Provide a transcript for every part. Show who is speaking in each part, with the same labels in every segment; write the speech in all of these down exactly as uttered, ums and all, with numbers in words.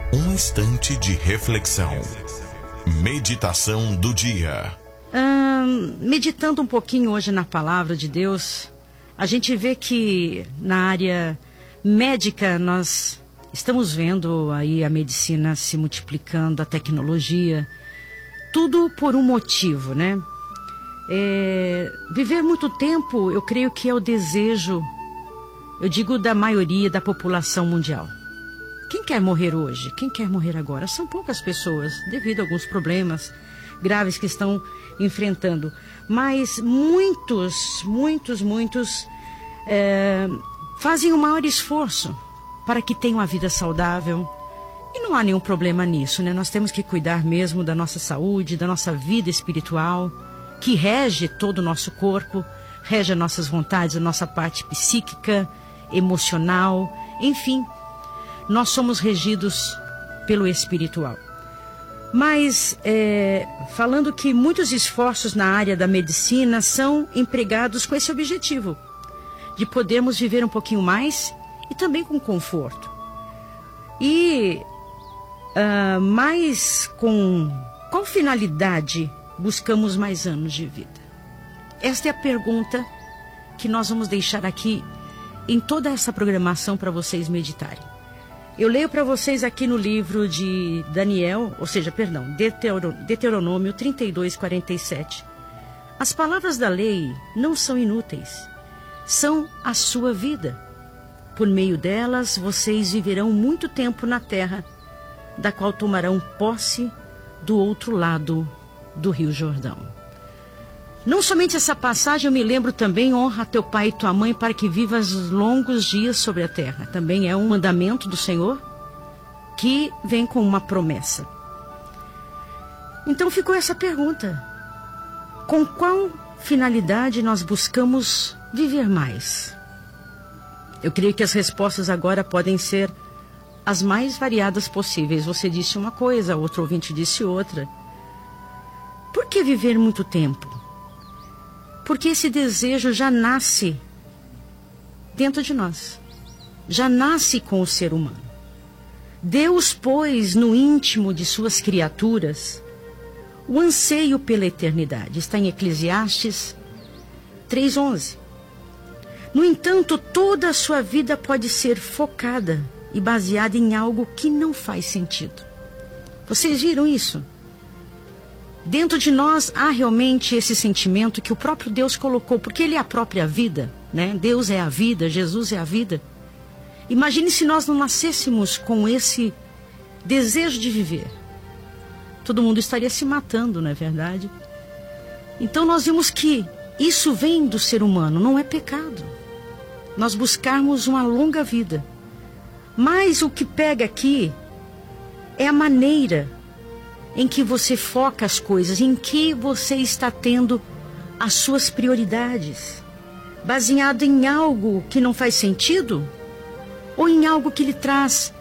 Speaker 1: Um instante de reflexão. Meditação do dia.
Speaker 2: Hum, meditando um pouquinho hoje na palavra de Deus, a gente vê que na área médica nós estamos vendo aí a medicina se multiplicando, a tecnologia, tudo por um motivo, né? É, viver muito tempo, eu creio que é o desejo, eu digo da maioria da população mundial. Quem quer morrer hoje? Quem quer morrer agora? São poucas pessoas, devido a alguns problemas graves que estão enfrentando. Mas muitos, muitos, muitos é, fazem o maior esforço para que tenham uma vida saudável. E não há nenhum problema nisso, né? Nós temos que cuidar mesmo da nossa saúde, da nossa vida espiritual, que rege todo o nosso corpo, rege as nossas vontades, a nossa parte psíquica, emocional, enfim. Nós somos regidos pelo espiritual. Mas, é, falando que muitos esforços na área da medicina são empregados com esse objetivo, de podermos viver um pouquinho mais e também com conforto. E, uh, mais com qual finalidade buscamos mais anos de vida? Esta é a pergunta que nós vamos deixar aqui em toda essa programação para vocês meditarem. Eu leio para vocês aqui no livro de Daniel, ou seja, perdão, Deuteronômio trinta e dois, quarenta e sete. As palavras da lei não são inúteis, são a sua vida. Por meio delas, vocês viverão muito tempo na terra, da qual tomarão posse do outro lado do Rio Jordão. Não somente essa passagem, eu me lembro também: honra teu pai e tua mãe para que vivas longos dias sobre a terra. Também é um mandamento do Senhor que vem com uma promessa. Então ficou essa pergunta: com qual finalidade nós buscamos viver mais? Eu creio que as respostas agora podem ser as mais variadas possíveis. Você disse uma coisa, outro ouvinte disse outra. Por que viver muito tempo? Porque esse desejo já nasce dentro de nós. Já nasce com o ser humano. Deus pôs no íntimo de suas criaturas o anseio pela eternidade. Está em Eclesiastes três, onze. No entanto, toda a sua vida pode ser focada e baseada em algo que não faz sentido. Vocês viram isso? Dentro de nós há realmente esse sentimento que o próprio Deus colocou, porque Ele é a própria vida, né? Deus é a vida, Jesus é a vida. Imagine se nós não nascêssemos com esse desejo de viver. Todo mundo estaria se matando, não é verdade? Então nós vimos que isso vem do ser humano, não é pecado. Nós buscarmos uma longa vida. Mas o que pega aqui é a maneira em que você foca as coisas, em que você está tendo as suas prioridades, baseado em algo que não faz sentido, ou em algo que lhe traz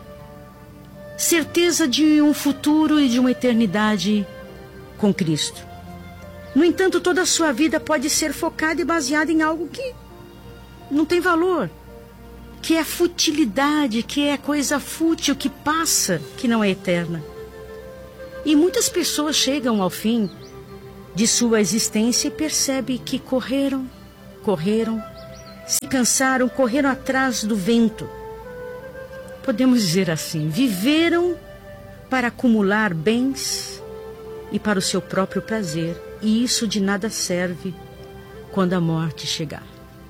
Speaker 2: certeza de um futuro e de uma eternidade com Cristo. No entanto, toda a sua vida pode ser focada e baseada em algo que não tem valor, que é futilidade, que é coisa fútil, que passa, que não é eterna. E muitas pessoas chegam ao fim de sua existência e percebem que correram, correram, se cansaram, correram atrás do vento. Podemos dizer assim, viveram para acumular bens e para o seu próprio prazer, e isso de nada serve quando a morte chegar.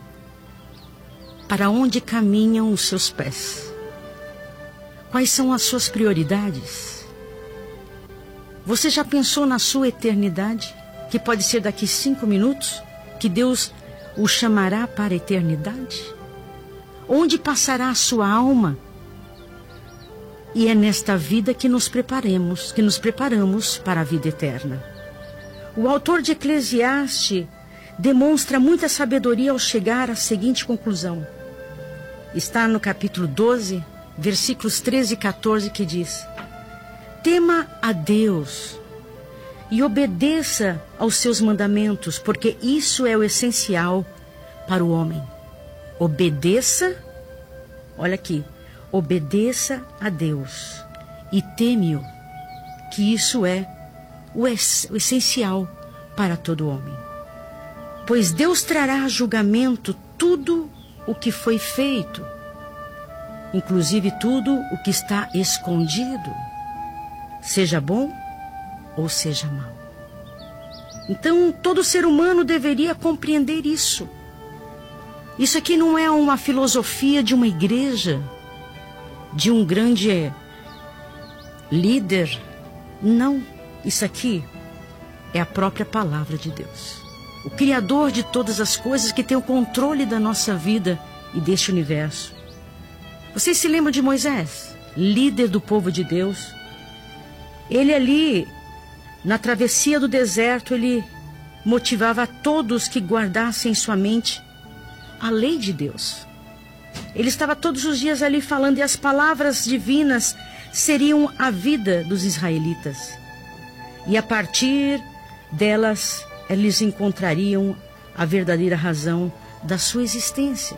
Speaker 2: Para onde caminham os seus pés? Quais são as suas prioridades? Você já pensou na sua eternidade? Que pode ser daqui cinco minutos? Que Deus o chamará para a eternidade? Onde passará a sua alma? E é nesta vida que nos preparemos, que nos preparamos para a vida eterna. O autor de Eclesiastes demonstra muita sabedoria ao chegar à seguinte conclusão. Está no capítulo doze, versículos treze e quatorze, que diz: tema a Deus e obedeça aos seus mandamentos, porque isso é o essencial para o homem. Obedeça, olha aqui, obedeça a Deus e teme-o, que isso é o, ess- o essencial para todo homem. Pois Deus trará a julgamento tudo o que foi feito, inclusive tudo o que está escondido, seja bom ou seja mau. Então, todo ser humano deveria compreender isso. Isso aqui não é uma filosofia de uma igreja, de um grande líder. Não, isso aqui é a própria palavra de Deus. O Criador de todas as coisas, que tem o controle da nossa vida e deste universo. Vocês se lembram de Moisés, líder do povo de Deus? Ele ali, na travessia do deserto, ele motivava a todos que guardassem em sua mente a lei de Deus. Ele estava todos os dias ali falando, e as palavras divinas seriam a vida dos israelitas. E a partir delas, eles encontrariam a verdadeira razão da sua existência.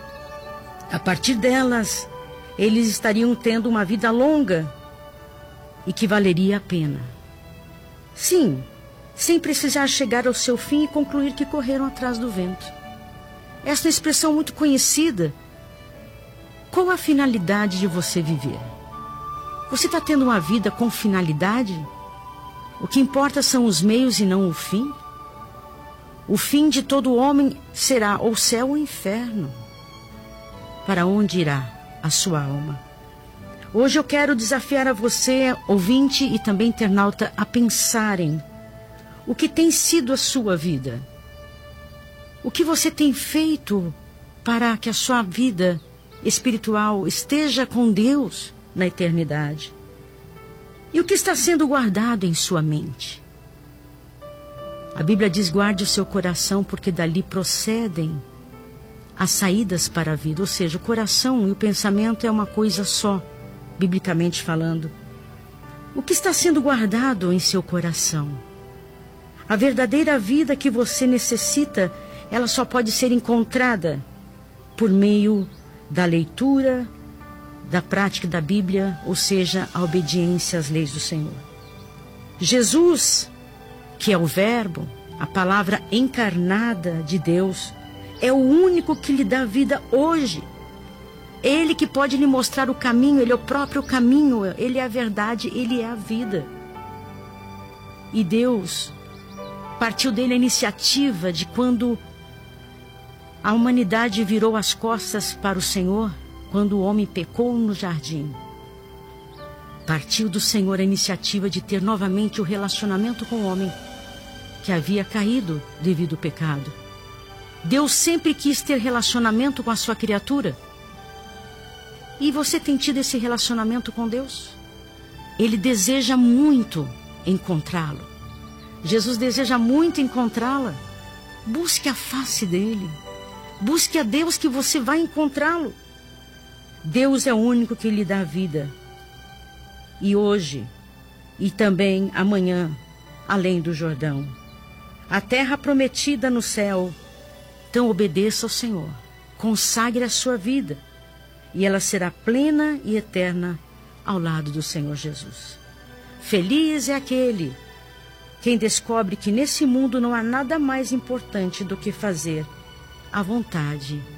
Speaker 2: A partir delas, eles estariam tendo uma vida longa e que valeria a pena. Sim, sem precisar chegar ao seu fim e concluir que correram atrás do vento. Essa é uma expressão muito conhecida. Qual a finalidade de você viver? Você está tendo uma vida com finalidade? O que importa são os meios e não o fim? O fim de todo homem será ou céu ou inferno. Para onde irá a sua alma? Hoje eu quero desafiar a você, ouvinte e também internauta, a pensarem o que tem sido a sua vida. O que você tem feito para que a sua vida espiritual esteja com Deus na eternidade? E o que está sendo guardado em sua mente? A Bíblia diz: guarde o seu coração, porque dali procedem as saídas para a vida. Ou seja, o coração e o pensamento é uma coisa só, biblicamente falando. O que está sendo guardado em seu coração? A verdadeira vida que você necessita, ela só pode ser encontrada por meio da leitura, da prática da Bíblia, ou seja, a obediência às leis do Senhor. Jesus, que é o Verbo, a palavra encarnada de Deus, é o único que lhe dá vida hoje. Ele que pode lhe mostrar o caminho, ele é o próprio caminho, ele é a verdade, ele é a vida. E Deus partiu dele a iniciativa de quando a humanidade virou as costas para o Senhor, quando o homem pecou no jardim. Partiu do Senhor a iniciativa de ter novamente o relacionamento com o homem que havia caído devido ao pecado. Deus sempre quis ter relacionamento com a sua criatura. E você tem tido esse relacionamento com Deus? Ele deseja muito encontrá-lo. Jesus deseja muito encontrá-la. Busque a face dele. Busque a Deus, que você vai encontrá-lo. Deus é o único que lhe dá vida. E hoje, e também amanhã, além do Jordão, a terra prometida no céu. Então obedeça ao Senhor, consagre a sua vida, e ela será plena e eterna ao lado do Senhor Jesus. Feliz é aquele quem descobre que nesse mundo não há nada mais importante do que fazer a vontade